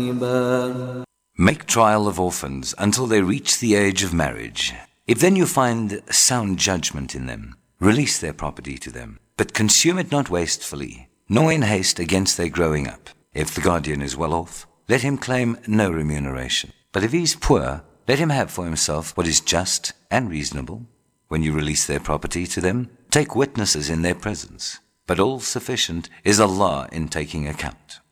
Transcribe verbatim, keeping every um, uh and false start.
Make trial of orphans until they reach the age of marriage. If then you find sound judgment in them, release their property to them, but consume it not wastefully, nor in haste against their growing up. If the guardian is well off, let him claim no remuneration. But if he is poor, let him have for himself what is just and reasonable. When you release their property to them, take witnesses in their presence. But all sufficient is Allah in taking account.